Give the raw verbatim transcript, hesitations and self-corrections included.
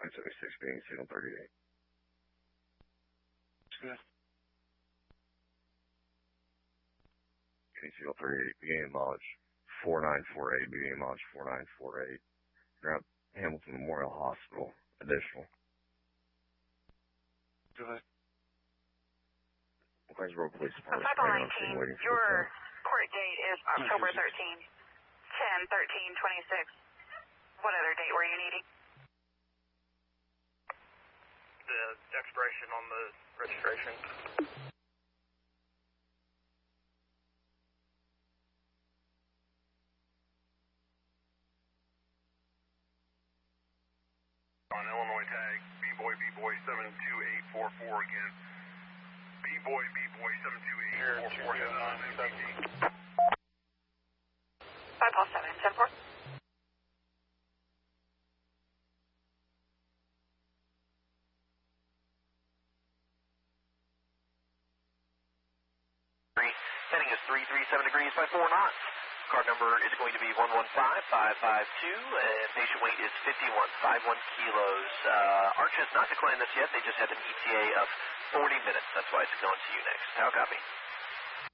nine seventy-six being signal thirty-eight. Good. Being signal thirty-eight, beginning mileage four nine four eight, beginning mileage four nine four eight. You're at Hamilton Memorial Hospital, additional. Good. Greensboro Police Department. five oh nineteen, your court date is October thirteenth, ten thirteen twenty-six. What other date were you needing? The expiration on the registration. On Illinois tag, B-Boy, B-Boy seven two eight four four again. B-Boy, B-Boy seven two eight four four, headed on M D T. five Paul seven, ten four. Heading is three three seven degrees by four knots. Card number is going to be one one five five five two, and patient weight is fifty-one fifty-one kilos. Uh, Arch has not declined this yet. They just had an E T A of forty minutes. That's why it's going to you next. How copy?